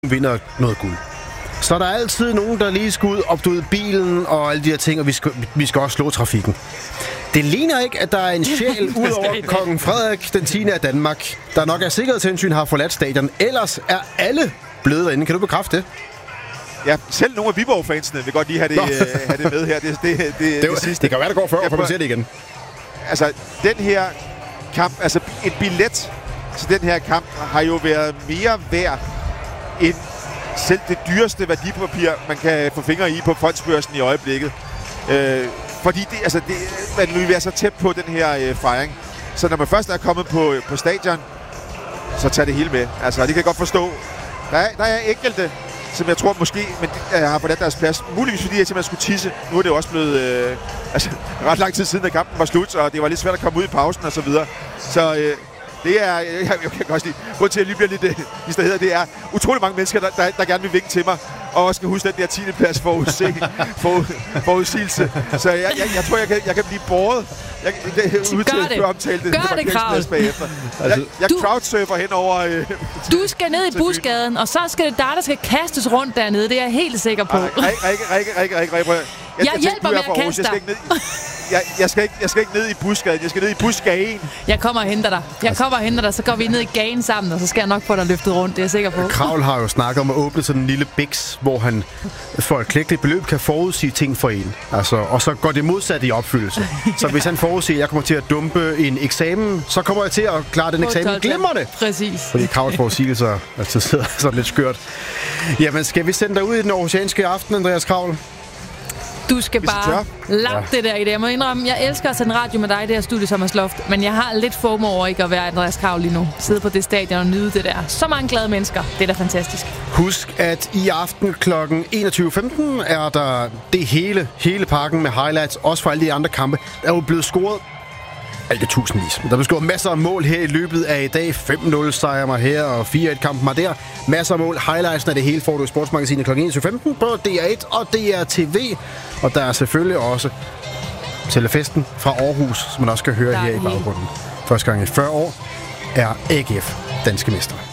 vinder noget guld. Så der er altid nogen, der lige skal ud, opdude bilen og alle de her ting, og vi skal også slå trafikken. Det ligner ikke, at der er en sjæl ud over kongen Frederik den 10. af Danmark, der nok af sikkerhedshensyn har forladt stadion. Ellers er alle blevet derinde. Kan du bekræfte det? Ja, selv nogle af Viborg-fansene vil godt lige have det med her. Det sidste. Det kan være, det går før, for man ser det igen. Altså, den her kamp, altså en billet til den her kamp har jo været mere værd end selv det dyreste værdipapir, man kan få fingre i på fondsbørsen i øjeblikket. Fordi man vil være så tæt på den her fejring. Så når man først er kommet på stadion, så tager det hele med. Altså, det kan jeg godt forstå. Der er enkelte, som jeg tror måske har forladt deres plads. Muligvis fordi jeg simpelthen skulle tisse. Nu er det jo også blevet ret lang tid siden, at kampen var slut, og det var lidt svært at komme ud i pausen og så videre. Så det er, jeg kan godt lide, grund til at lige bliver lidt distraheret, det er utrolig mange mennesker, der gerne vil vinke til mig, og også skal huske den der 10. plads forudsigelse. Så jeg tror, jeg kan blive båret. Gør det, Krav. Jeg crowdsurfer henover. Du skal ned i busgaden, og så skal det dig, der skal kastes rundt dernede. Det er jeg helt sikker på. Rikke. Jeg hjælper med at kaste dig. Jeg skal ikke ned i busgaden. Jeg skal ned i busgaden. Jeg kommer og henter dig. Så går vi ned i gaden sammen, og så skal jeg nok få dig løftet rundt. Det er jeg sikker på. Kravl har jo snakket om at åbne sådan en lille biks, hvor han for et klægteligt beløb kan forudsige ting for en. Altså, og så går det modsat i opfyldelse. Så hvis han forudsiger, at jeg kommer til at dumpe en eksamen, så kommer jeg til at klare den eksamen glimrende. Præcis. Fordi Kravls forudsigelser altid sidder sådan lidt skørt. Jamen, skal vi sende dig ud i den aarhusianske aften, Andreas Kravl? Du skal bare lave det der i det. Jeg må indrømme, jeg elsker at sende radio med dig i det her studie, Thomas Loft, men jeg har lidt FOMO over ikke at være Andreas Kravl lige nu. Sidde på det stadion og nyde det der. Så mange glade mennesker. Det er da fantastisk. Husk, at i aften kl. 21.15 er der det hele pakken med highlights, også for alle de andre kampe. Der er jo blevet scoret ikke tusindvis. Der er blevet scoret masser af mål her i løbet af i dag. 5-0 sejrer mig her, og 4-1-kampen mig der. Masser af mål. Highlights af det hele får du i Sportsmagasinet kl. 21.15 på DR1 og DRTV. Og der er selvfølgelig også telefesten fra Aarhus, som man også kan høre her i baggrunden. Første gang i 40 år er AGF danske mestre.